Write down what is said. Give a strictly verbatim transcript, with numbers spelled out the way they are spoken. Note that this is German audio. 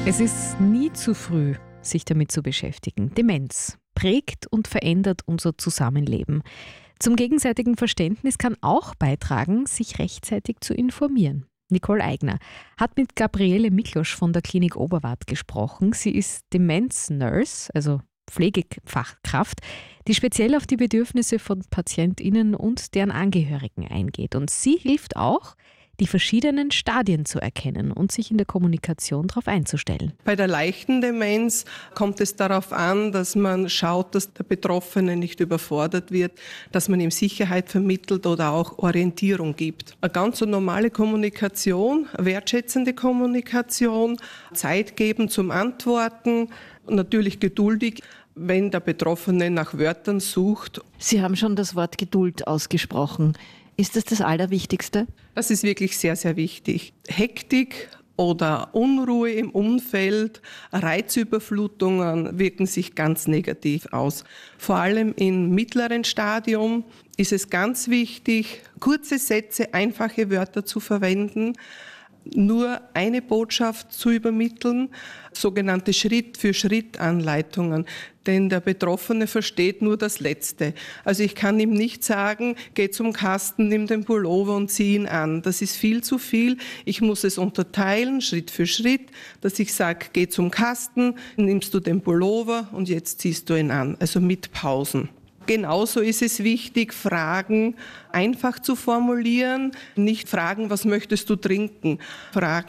Es ist nie zu früh, sich damit zu beschäftigen. Demenz prägt und verändert unser Zusammenleben. Zum gegenseitigen Verständnis kann auch beitragen, sich rechtzeitig zu informieren. Nicole Eigner hat mit Gabriele Miklosch von der Klinik Oberwart gesprochen. Sie ist Demenz-Nurse, also Pflegefachkraft, die speziell auf die Bedürfnisse von PatientInnen und deren Angehörigen eingeht. Und sie hilft auch, die verschiedenen Stadien zu erkennen und sich in der Kommunikation darauf einzustellen. Bei der leichten Demenz kommt es darauf an, dass man schaut, dass der Betroffene nicht überfordert wird, dass man ihm Sicherheit vermittelt oder auch Orientierung gibt. Eine ganz so normale Kommunikation, wertschätzende Kommunikation, Zeit geben zum Antworten, natürlich geduldig, wenn der Betroffene nach Wörtern sucht. Sie haben schon das Wort Geduld ausgesprochen. Ist das das Allerwichtigste? Das ist wirklich sehr, sehr wichtig. Hektik oder Unruhe im Umfeld, Reizüberflutungen wirken sich ganz negativ aus. Vor allem im mittleren Stadium ist es ganz wichtig, kurze Sätze, einfache Wörter zu verwenden, nur eine Botschaft zu übermitteln, sogenannte Schritt-für-Schritt-Anleitungen. Denn der Betroffene versteht nur das Letzte. Also ich kann ihm nicht sagen, geh zum Kasten, nimm den Pullover und zieh ihn an. Das ist viel zu viel. Ich muss es unterteilen, Schritt für Schritt, dass ich sage, geh zum Kasten, nimmst du den Pullover und jetzt ziehst du ihn an. Also mit Pausen. Genauso ist es wichtig, Fragen einfach zu formulieren. Nicht fragen, was möchtest du trinken? Fragen,